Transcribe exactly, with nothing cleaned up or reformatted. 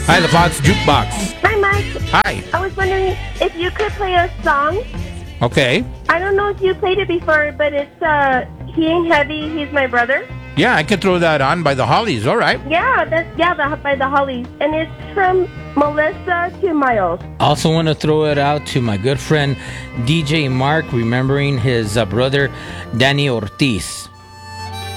Hi, the Fox Jukebox. Hi, Mike. Hi. I was wondering if you could play a song. Okay. I don't know if you played it before, but it's uh, He Ain't Heavy, He's My Brother. Yeah, I can throw that on by the Hollies. All right. Yeah, that's yeah, the, by the Hollies, and it's from Melissa to Miles. Also want to throw it out to my good friend D J Mark, remembering his uh, brother Danny Ortiz.